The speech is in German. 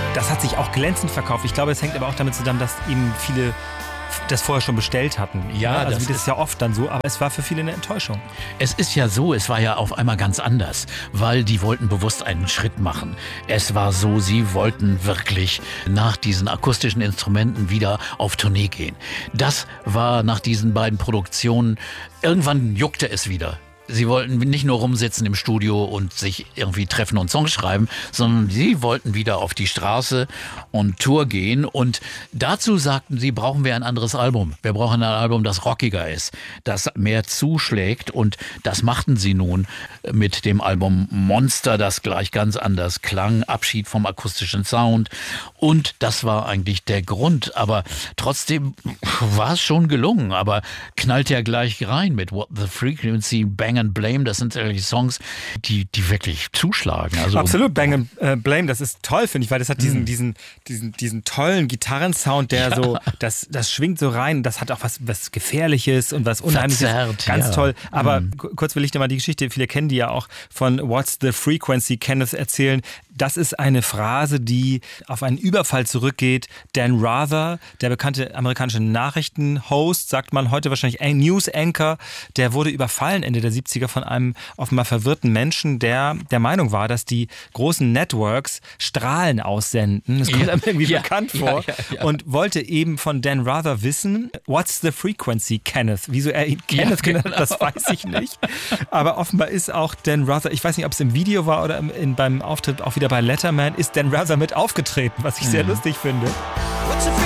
Das hat sich auch glänzend verkauft. Ich glaube, es hängt aber auch damit zusammen, dass eben viele das vorher schon bestellt hatten. Ja, also das ist ja oft dann so, aber es war für viele eine Enttäuschung. Es ist ja so, es war ja auf einmal ganz anders, weil die wollten bewusst einen Schritt machen. Es war so, sie wollten wirklich nach diesen akustischen Instrumenten wieder auf Tournee gehen. Das war nach diesen beiden Produktionen, irgendwann juckte es wieder. Sie wollten nicht nur rumsitzen im Studio und sich irgendwie treffen und Songs schreiben, sondern sie wollten wieder auf die Straße und Tour gehen. Und dazu sagten sie, brauchen wir ein anderes Album. Wir brauchen ein Album, das rockiger ist, das mehr zuschlägt. Und das machten sie nun mit dem Album Monster, das gleich ganz anders klang. Abschied vom akustischen Sound. Und das war eigentlich der Grund. Aber trotzdem war es schon gelungen. Aber knallt ja gleich rein mit What the Frequency, Bang and Blame, das sind eigentlich Songs, die wirklich zuschlagen. Also absolut, Bang and Blame, das ist toll, finde ich, weil das hat diesen tollen Gitarrensound, der so, das schwingt so rein, das hat auch was Gefährliches und was Unheimliches. Verzerrt, ganz toll. Aber kurz will ich dir mal die Geschichte, viele kennen die ja auch, von What's the Frequency, Kenneth, erzählen. Das ist eine Phrase, die auf einen Überfall zurückgeht. Dan Rather, der bekannte amerikanische Nachrichtenhost, sagt man heute wahrscheinlich News Anchor, der wurde überfallen Ende der 70er von einem offenbar verwirrten Menschen, der der Meinung war, dass die großen Networks Strahlen aussenden. Das kommt einem irgendwie bekannt vor. Ja. Und wollte eben von Dan Rather wissen, what's the frequency, Kenneth? Wieso er ihn Kenneth genannt hat, das weiß ich nicht. Aber offenbar ist auch Dan Rather, ich weiß nicht, ob es im Video war oder beim Auftritt auch wieder bei Letterman, ist Dan Rather mit aufgetreten, was ich sehr lustig finde.